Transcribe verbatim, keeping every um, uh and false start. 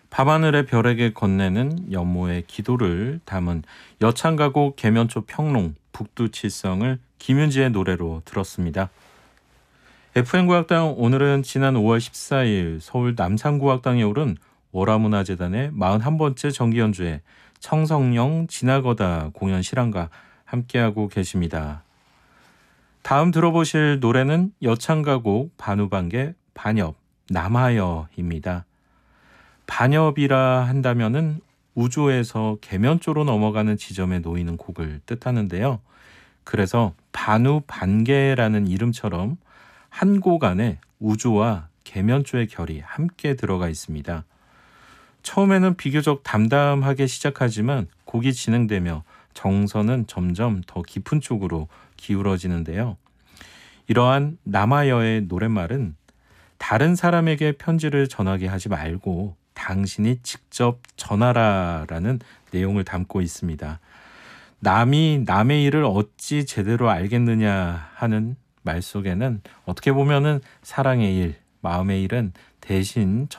밤하늘의 별에게 건네는 연모의 기도를 담은 여창가곡 계면초 평롱 북두칠성을 김윤지의 노래로 들었습니다. 에프엠국악당 오늘은 지난 오월 십사일 서울 남산국악당에 오른 월화문화재단의 마흔한 번째 정기연주회 청성령 지나거다 공연 실황과 함께하고 계십니다. 다음 들어보실 노래는 여창가곡 반우반개 반엽 남하여입니다. 반엽이라 한다면은 우조에서 계면조로 넘어가는 지점에 놓이는 곡을 뜻하는데요. 그래서 반우반개라는 이름처럼 한 곡 안에 우조와 계면조의 결이 함께 들어가 있습니다. 처음에는 비교적 담담하게 시작하지만 곡이 진행되며 정서는 점점 더 깊은 쪽으로 기울어지는데요. 이러한 남하여의 노랫말은 다른 사람에게 편지를 전하게 하지 말고 당신이 직접 전하라라는 내용을 담고 있습니다. 남이 남의 일을 어찌 제대로 알겠느냐 하는 말 속에는 어떻게 보면은 사랑의 일, 마음의 일은 대신